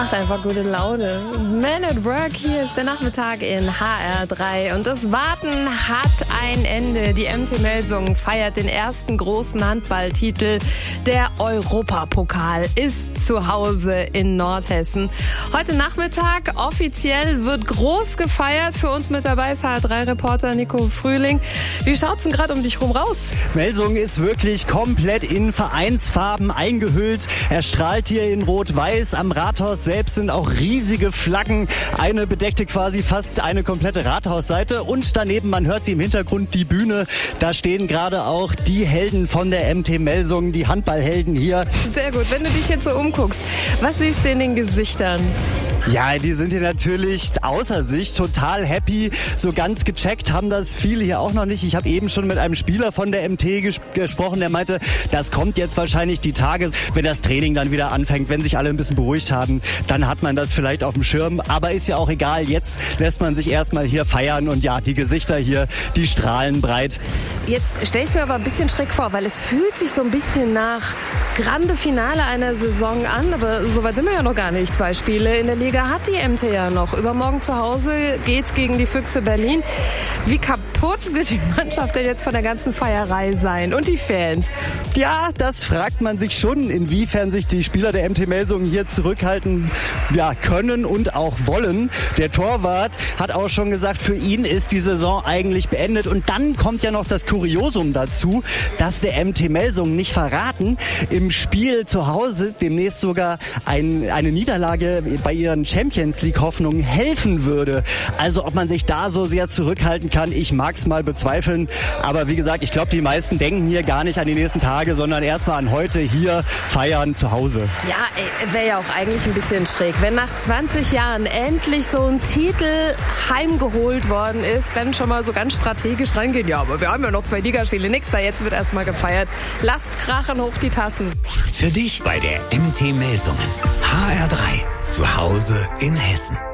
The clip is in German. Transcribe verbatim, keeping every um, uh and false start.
Macht einfach gute Laune. Man at Work, hier ist der Nachmittag in H R drei und das Warten hat ein Ende. Die M T Melsungen feiert den ersten großen Handballtitel. Der Europapokal ist zu Hause in Nordhessen. Heute Nachmittag offiziell wird groß gefeiert. Für uns mit dabei ist H R drei Reporter Nico Frühling. Wie schaut's denn gerade um dich rum raus? Melsungen ist wirklich komplett in Vereinsfarben eingehüllt. Er strahlt hier in Rot-Weiß. Am Rathaus selbst sind auch riesige Flaggen. Eine bedeckte quasi fast eine komplette Rathausseite. Und daneben, man hört sie im Hintergrund, die Bühne. Da stehen gerade auch die Helden von der M T Melsungen, die Handballhelden hier. Sehr gut, wenn du dich jetzt so umguckst, was siehst du in den Gesichtern? Ja, die sind hier natürlich außer sich, total happy. So ganz gecheckt haben das viele hier auch noch nicht. Ich habe eben schon mit einem Spieler von der M T ges- gesprochen, der meinte, das kommt jetzt wahrscheinlich die Tage, wenn das Training dann wieder anfängt, wenn sich alle ein bisschen beruhigt haben, dann hat man das vielleicht auf dem Schirm. Aber ist ja auch egal, jetzt lässt man sich erstmal hier feiern und ja, die Gesichter hier, die strahlen breit. Jetzt stell ich mir aber ein bisschen schräg vor, weil es fühlt sich so ein bisschen nach Grande Finale einer Saison an, aber so weit sind wir ja noch gar nicht. Zwei Spiele in der Liga hat die M T ja noch. Übermorgen zu Hause geht's gegen die Füchse Berlin. Wie kaputt wird die Mannschaft denn jetzt von der ganzen Feierei sein? Und die Fans? Ja, das fragt man sich schon, inwiefern sich die Spieler der M T Melsungen hier zurückhalten ja, können und auch wollen. Der Torwart hat auch schon gesagt, für ihn ist die Saison eigentlich beendet. Und dann kommt ja noch das Kuriosum dazu, dass der M T Melsungen nicht verraten, im Spiel zu Hause demnächst sogar ein, eine Niederlage bei ihren Champions League Hoffnungen helfen würde. Also ob man sich da so sehr zurückhalten kann, ich mag's mal bezweifeln. Aber wie gesagt, ich glaube, die meisten denken hier gar nicht an die nächsten Tage, sondern erstmal an heute hier feiern zu Hause. Ja, wäre ja auch eigentlich ein bisschen schräg. Wenn nach zwanzig Jahren endlich so ein Titel heimgeholt worden ist, dann schon mal so ganz strategisch reingehen. Ja, aber wir haben ja noch zwei Ligaspiele. Nix da, jetzt wird erstmal gefeiert. Lasst krachen, hoch die Tassen. Für dich bei der M T Melsungen. H R drei. Zu Hause in Hessen.